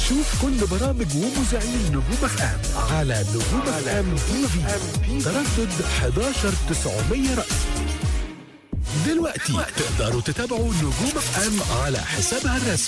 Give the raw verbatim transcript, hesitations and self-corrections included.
شوف كل برامج ومذيعين نجوم اف ام على نجوم اف ام تي في، تردد احداشر تسعمية رأس. دلوقتي تقدروا تتابعوا نجوم اف ام على حسابها الرسمي